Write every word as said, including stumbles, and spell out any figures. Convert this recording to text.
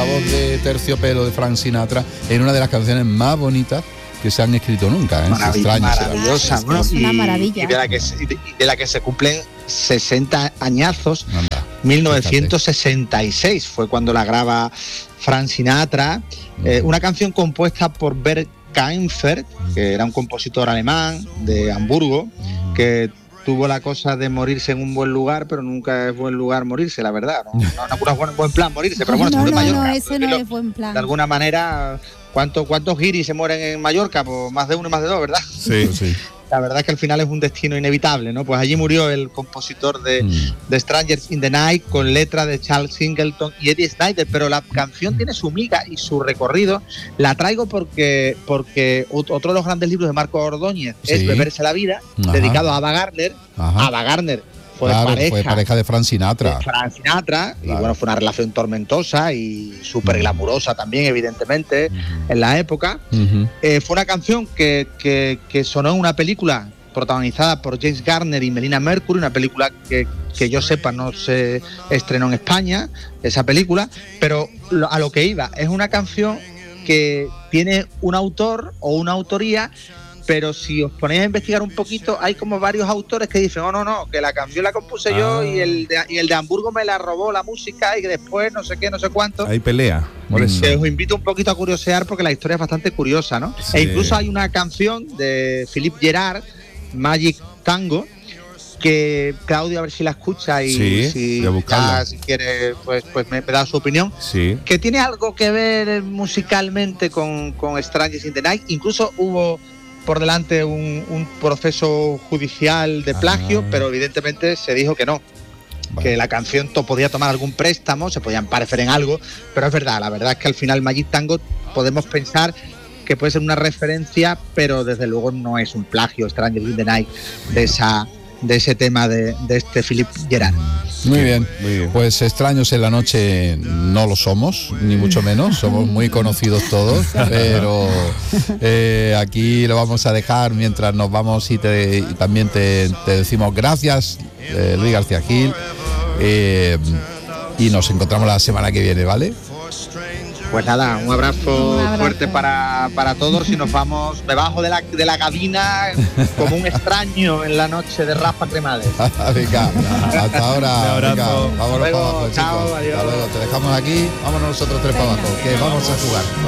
voz de Terciopelo de Frank Sinatra en una de las canciones más bonitas que se han escrito nunca, ¿eh? Marav- Extraño, maravillosa, es, ¿no? es una Y- maravilla. Y de la que se, y de, y de la que se cumplen sesenta añazos. Anda, mil novecientos sesenta y seis fue cuando la graba Frank Sinatra, eh, una canción compuesta por Bert Kaempfer, que era un compositor alemán de Hamburgo, que tuvo la cosa de morirse en un buen lugar, pero nunca es buen lugar morirse, la verdad. No, no, no, no es buen, buen plan morirse, pero bueno, se no, murió en no, Mallorca. no, ese no Lo- es buen plan. De alguna manera, ¿cuántos, cuántos guiris se mueren en Mallorca? Pues más de uno y más de dos, ¿verdad? Sí, sí. La verdad es que al final es un destino inevitable, ¿no? Pues allí murió el compositor de, Mm. de Strangers in the Night, con letra de Charles Singleton y Eddie Snider, pero la canción tiene su miga y su recorrido. La traigo porque, porque ot- otro de los grandes libros de Marco Ordóñez Sí. es Beberse la vida, Ajá. dedicado a Ava Gardner. Ajá. Ava Gardner fue Claro, pareja, fue pareja de Frank Sinatra. de Frank Sinatra, Claro. y bueno, fue una relación tormentosa y súper glamurosa también, evidentemente, en la época. Ujú. Eh, fue una canción que, que, que sonó en una película protagonizada por James Garner y Melina Mercury, una película que, que yo sepa no se estrenó en España, esa película, pero lo- a lo que iba, es una canción que tiene un autor o una autoría, pero si os ponéis a investigar un poquito, hay como varios autores que dicen, oh no, no, que la canción la compuse yo Ah. y el, de, y el de Hamburgo me la robó la música y que después no sé qué, no sé cuánto. Hay pelea. Por eso. Que os invito un poquito a curiosear porque la historia es bastante curiosa, ¿no? Sí. E incluso hay una canción de Philippe Gerard, Magic Tango, que Claudio a ver si la escucha y Sí, si, voy a buscarla. ya, si quiere pues, pues me, me da su opinión, Sí. que tiene algo que ver musicalmente con, con Strangers in the Night. Incluso hubo por delante un, un proceso judicial de plagio, Ah. pero evidentemente se dijo que no, Vale. que la canción to- podía tomar algún préstamo, se podían parecer en algo, pero es verdad, la verdad es que al final Magic Tango podemos pensar que puede ser una referencia, pero desde luego no es un plagio Strangers in the Night de esa de ese tema de, de este Philippe Gerard. Muy bien. Muy bien. Pues extraños en la noche no lo somos, ni mucho menos, somos muy conocidos todos, pero eh, aquí lo vamos a dejar mientras nos vamos y, te, y también te, te decimos gracias, eh, Luis García Gil, eh, y nos encontramos la semana que viene, ¿vale? Pues nada, un abrazo, Un abrazo. fuerte para, para todos y nos vamos, me bajo de la, de la cabina como un extraño en la noche de Rafa Cremades. Venga, hasta ahora. Un abrazo. Venga, vámonos Hasta luego, para abajo, chao, chicos. adiós. Hasta luego, te dejamos aquí, vámonos nosotros tres para abajo, que vamos a jugar.